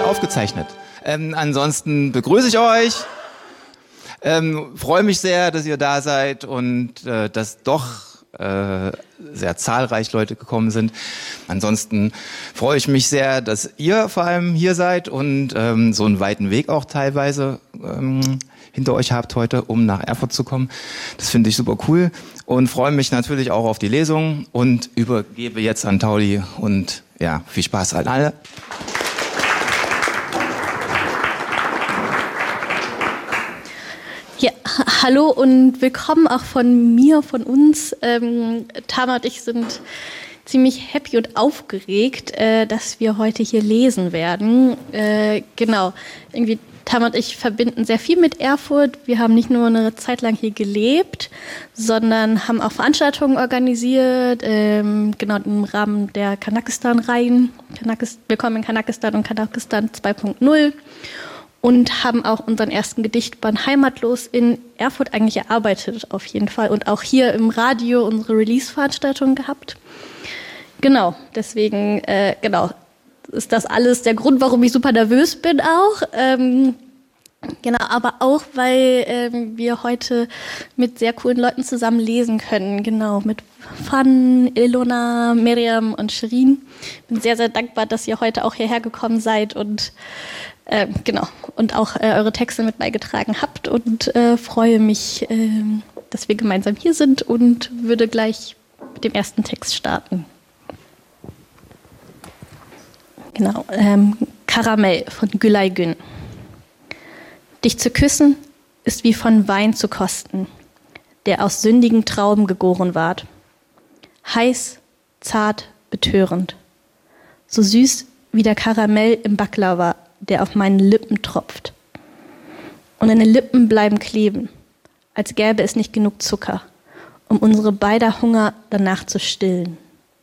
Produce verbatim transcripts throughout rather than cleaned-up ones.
aufgezeichnet. Ähm, ansonsten begrüße ich euch. Ähm, freue mich sehr, dass ihr da seid und äh, dass doch äh, sehr zahlreich Leute gekommen sind. Ansonsten freue ich mich sehr, dass ihr vor allem hier seid und ähm, so einen weiten Weg auch teilweise ähm, hinter euch habt heute, um nach Erfurt zu kommen. Das finde ich super cool und freue mich natürlich auch auf die Lesung und übergebe jetzt an Tauli und ja, viel Spaß an alle. Ja, hallo und willkommen auch von mir, von uns. Ähm, Tama und ich sind ziemlich happy und aufgeregt, äh, dass wir heute hier lesen werden. Äh, genau, irgendwie Tama und ich verbinden sehr viel mit Erfurt. Wir haben nicht nur eine Zeit lang hier gelebt, sondern haben auch Veranstaltungen organisiert, ähm, genau im Rahmen der Kanakistan-Reihen. Kanakis- Willkommen in Kanakistan und Kanakistan zwei Punkt null. Und haben auch unseren ersten Gedichtband Heimatlos in Erfurt eigentlich erarbeitet, auf jeden Fall. Und auch hier im Radio unsere Release-Veranstaltung gehabt. Genau, deswegen, äh, genau, ist das alles der Grund, warum ich super nervös bin auch. Ähm, genau, aber auch, weil ähm, wir heute mit sehr coolen Leuten zusammen lesen können. Genau, mit Fan, Ilona, Miriam und Shirin. Bin sehr, sehr dankbar, dass ihr heute auch hierher gekommen seid und Ähm, genau, und auch äh, eure Texte mit beigetragen habt und äh, freue mich, äh, dass wir gemeinsam hier sind und würde gleich mit dem ersten Text starten. Genau, ähm, Karamell von Gülay Gün. Dich zu küssen ist wie von Wein zu kosten, der aus sündigen Trauben gegoren ward. Heiß, zart, betörend. So süß wie der Karamell im Baklava, der auf meinen Lippen tropft. Und deine Lippen bleiben kleben, als gäbe es nicht genug Zucker, um unsere beider Hunger danach zu stillen.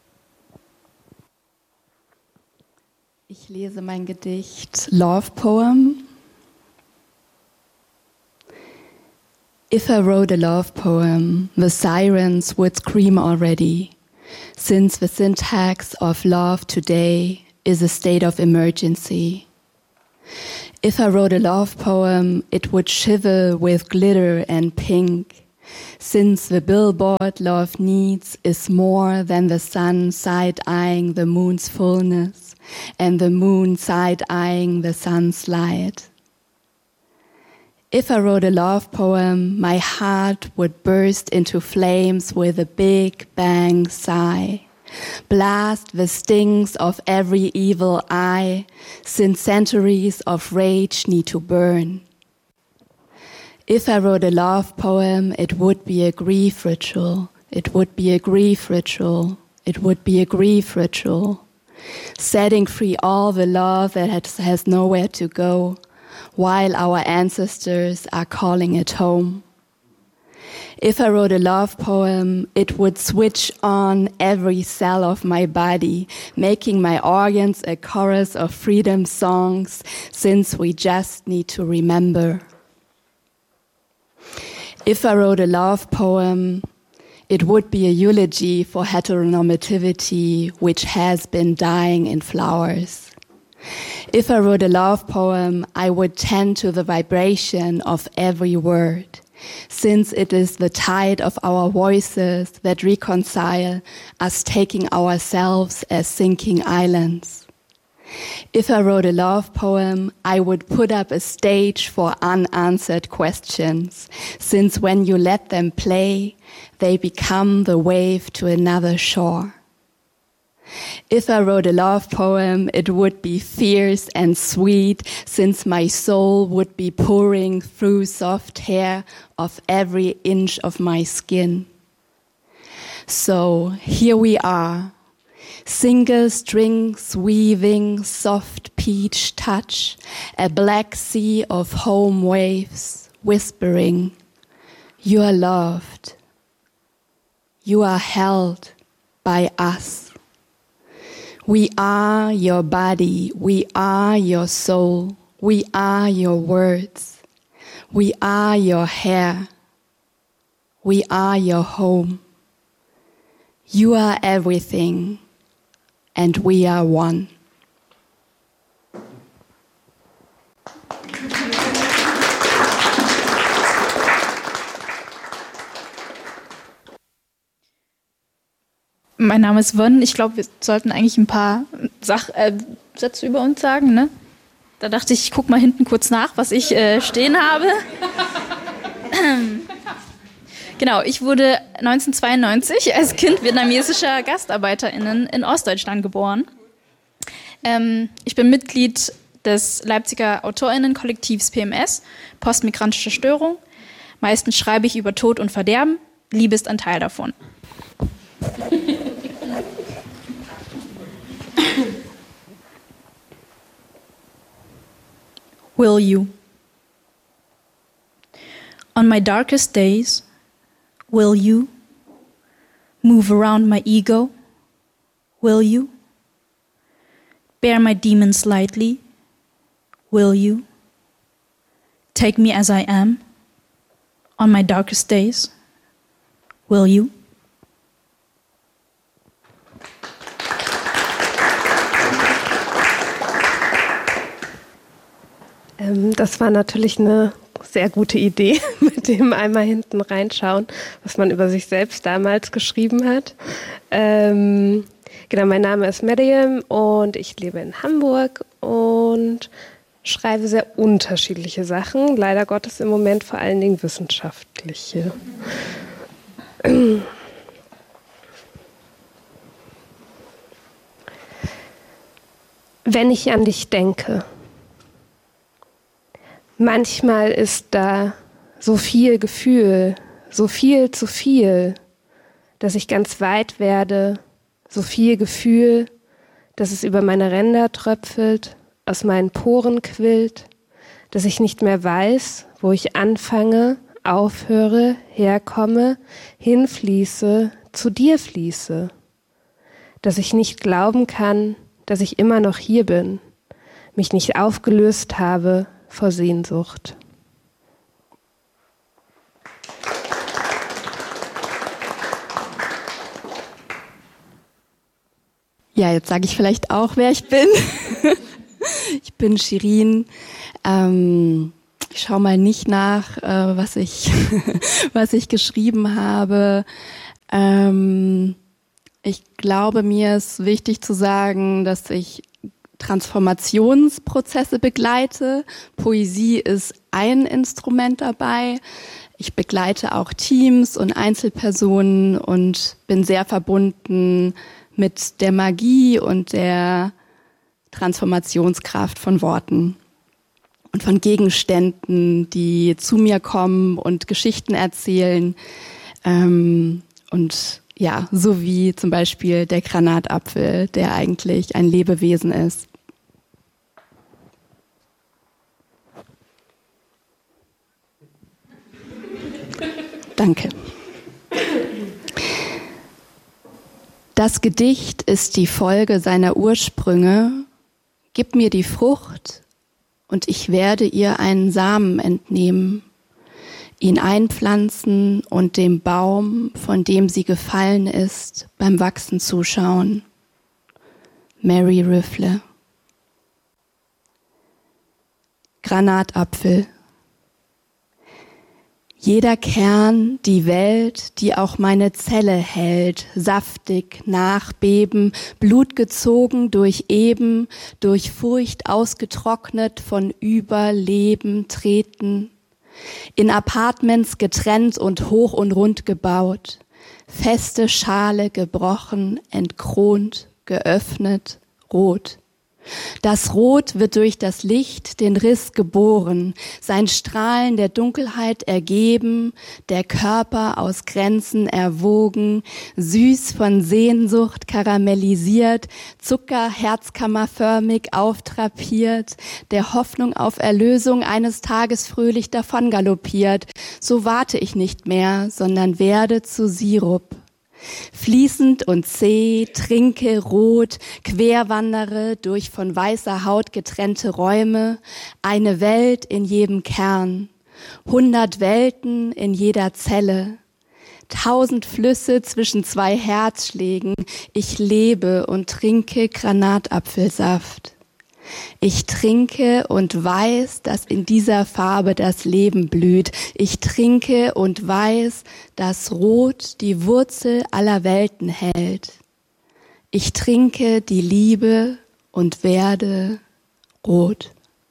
Ich lese mein Gedicht Love Poem. If I wrote a love poem, the sirens would scream already, since the syntax of love today is a state of emergency. If I wrote a love poem, it would shiver with glitter and pink, since the billboard love needs is more than the sun side-eyeing the moon's fullness and the moon side-eyeing the sun's light. If I wrote a love poem, my heart would burst into flames with a big bang sigh. Blast the stings of every evil eye, since centuries of rage need to burn. If I wrote a love poem, it would be a grief ritual. It would be a grief ritual. It would be a grief ritual. Setting free all the love that has, has nowhere to go, while our ancestors are calling it home. If I wrote a love poem, it would switch on every cell of my body, making my organs a chorus of freedom songs, since we just need to remember. If I wrote a love poem, it would be a eulogy for heteronormativity, which has been dying in flowers. If I wrote a love poem, I would tend to the vibration of every word, since it is the tide of our voices that reconcile us taking ourselves as sinking islands. If I wrote a love poem, I would put up a stage for unanswered questions, since when you let them play, they become the wave to another shore. If I wrote a love poem, it would be fierce and sweet, since my soul would be pouring through soft hair of every inch of my skin. So here we are, single strings weaving soft peach touch, a black sea of home waves whispering, you are loved, you are held by us. We are your body, we are your soul, we are your words, we are your hair, we are your home. You are everything, and we are one. Mein Name ist Won. Ich glaube, wir sollten eigentlich ein paar Sach äh, Sätze über uns sagen, ne? Da dachte ich, ich guck mal hinten kurz nach, was ich äh, stehen habe. Genau, ich wurde neunzehnhundertzweiundneunzig als Kind vietnamesischer GastarbeiterInnen in Ostdeutschland geboren. Ähm, ich bin Mitglied des Leipziger AutorInnen-Kollektivs P M S, postmigrantische Störung. Meistens schreibe ich über Tod und Verderben. Liebe ist ein Teil davon. Will you? On my darkest days, will you move around my ego? Will you bear my demons lightly? Will you take me as I am? On my darkest days, will you? Das war natürlich eine sehr gute Idee, mit dem einmal hinten reinschauen, was man über sich selbst damals geschrieben hat. Ähm, genau, mein Name ist Mariam und ich lebe in Hamburg und schreibe sehr unterschiedliche Sachen, leider Gottes im Moment vor allen Dingen wissenschaftliche. Wenn ich an dich denke, manchmal ist da so viel Gefühl, so viel zu viel, dass ich ganz weit werde, so viel Gefühl, dass es über meine Ränder tröpfelt, aus meinen Poren quillt, dass ich nicht mehr weiß, wo ich anfange, aufhöre, herkomme, hinfließe, zu dir fließe, dass ich nicht glauben kann, dass ich immer noch hier bin, mich nicht aufgelöst habe vor Sehnsucht. Ja, jetzt sage ich vielleicht auch, wer ich bin. Ich bin Shirin. Ähm, ich schaue mal nicht nach, äh, was ich, was ich geschrieben habe. Ähm, ich glaube, mir ist wichtig zu sagen, dass ich Transformationsprozesse begleite. Poesie ist ein Instrument dabei. Ich begleite auch Teams und Einzelpersonen und bin sehr verbunden mit der Magie und der Transformationskraft von Worten und von Gegenständen, die zu mir kommen und Geschichten erzählen. Ähm, und ja, so wie zum Beispiel der Granatapfel, der eigentlich ein Lebewesen ist. Danke. Das Gedicht ist die Folge seiner Ursprünge. Gib mir die Frucht und ich werde ihr einen Samen entnehmen, ihn einpflanzen und dem Baum, von dem sie gefallen ist, beim Wachsen zuschauen. Mary Rifle. Granatapfel. Jeder Kern, die Welt, die auch meine Zelle hält, saftig, nachbeben, blutgezogen durch Eben, durch Furcht ausgetrocknet von Überleben, Treten, in Apartments getrennt und hoch und rund gebaut, feste Schale gebrochen, entkront, geöffnet, rot. Das Rot wird durch das Licht den Riss geboren, sein Strahlen der Dunkelheit ergeben, der Körper aus Grenzen erwogen, süß von Sehnsucht karamellisiert, Zucker herzkammerförmig auftrapiert, der Hoffnung auf Erlösung eines Tages fröhlich davongaloppiert. So warte ich nicht mehr, sondern werde zu Sirup. Fließend und zäh, trinke rot, querwandere durch von weißer Haut getrennte Räume, eine Welt in jedem Kern, hundert Welten in jeder Zelle, tausend Flüsse zwischen zwei Herzschlägen, ich lebe und trinke Granatapfelsaft. Ich trinke und weiß, dass in dieser Farbe das Leben blüht. Ich trinke und weiß, dass Rot die Wurzel aller Welten hält. Ich trinke die Liebe und werde rot.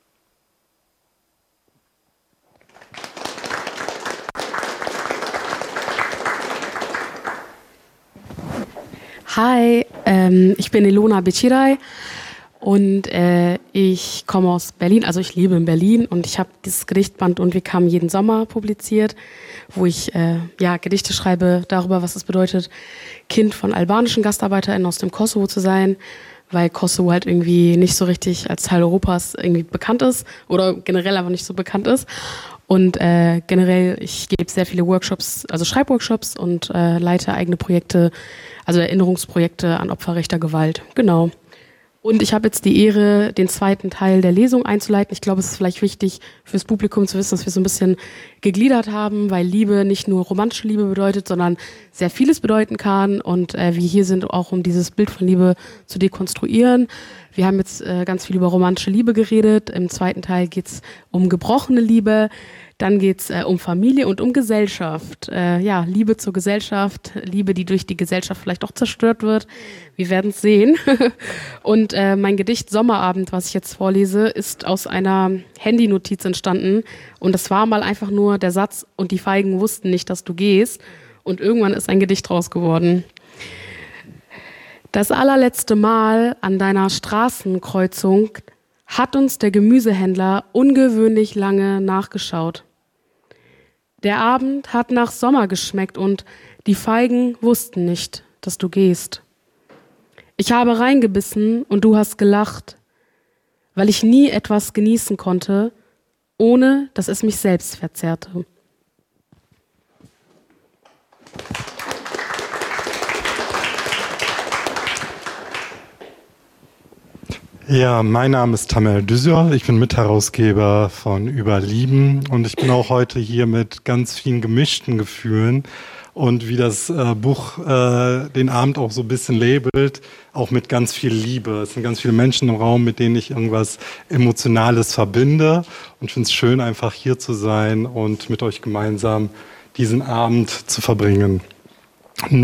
Hi, ähm, ich bin Ilona Bechiray und äh, ich komme aus Berlin, also ich lebe in Berlin und ich habe dieses Gedichtband Und wir kamen jeden Sommer publiziert, wo ich äh, ja, Gedichte schreibe darüber, was es bedeutet, Kind von albanischen GastarbeiterInnen aus dem Kosovo zu sein, weil Kosovo halt irgendwie nicht so richtig als Teil Europas irgendwie bekannt ist oder generell aber nicht so bekannt ist. Und äh, generell, ich gebe sehr viele Workshops, also Schreibworkshops und äh, leite eigene Projekte, also Erinnerungsprojekte an Opfer rechter Gewalt. Genau. Und ich habe jetzt die Ehre, den zweiten Teil der Lesung einzuleiten. Ich glaube, es ist vielleicht wichtig fürs Publikum zu wissen, dass wir so ein bisschen gegliedert haben, weil Liebe nicht nur romantische Liebe bedeutet, sondern sehr vieles bedeuten kann. Und äh, wir hier sind auch, um dieses Bild von Liebe zu dekonstruieren. Wir haben jetzt äh, ganz viel über romantische Liebe geredet. Im zweiten Teil geht's um gebrochene Liebe. Dann geht's äh, um Familie und um Gesellschaft. Äh, ja, Liebe zur Gesellschaft, Liebe, die durch die Gesellschaft vielleicht auch zerstört wird. Wir werden es sehen. Und äh, mein Gedicht Sommerabend, was ich jetzt vorlese, ist aus einer Handynotiz entstanden. Und das war mal einfach nur der Satz, und die Feigen wussten nicht, dass du gehst. Und irgendwann ist ein Gedicht draus geworden. Das allerletzte Mal an deiner Straßenkreuzung hat uns der Gemüsehändler ungewöhnlich lange nachgeschaut. Der Abend hat nach Sommer geschmeckt und die Feigen wussten nicht, dass du gehst. Ich habe reingebissen und du hast gelacht, weil ich nie etwas genießen konnte, ohne dass es mich selbst verzehrte. Ja, mein Name ist Tamer Düsör, ich bin Mitherausgeber von Überlieben und ich bin auch heute hier mit ganz vielen gemischten Gefühlen und wie das äh, Buch äh, den Abend auch so ein bisschen labelt, auch mit ganz viel Liebe. Es sind ganz viele Menschen im Raum, mit denen ich irgendwas Emotionales verbinde und ich finde es schön, einfach hier zu sein und mit euch gemeinsam diesen Abend zu verbringen.